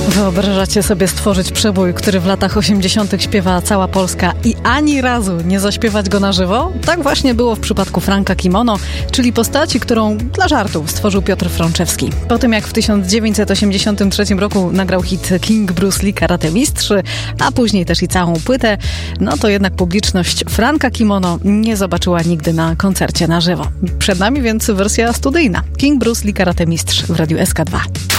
Wyobrażacie sobie stworzyć przebój, który w latach 80. śpiewa cała Polska i ani razu nie zaśpiewać go na żywo? Tak właśnie było w przypadku Franka Kimono, czyli postaci, którą dla żartów stworzył Piotr Frączewski. Po tym jak w 1983 roku nagrał hit King Bruce Lee Karate Mistrz, a później też i całą płytę, no to jednak publiczność Franka Kimono nie zobaczyła nigdy na koncercie na żywo. Przed nami więc wersja studyjna. King Bruce Lee Karate Mistrz w Radiu SK2.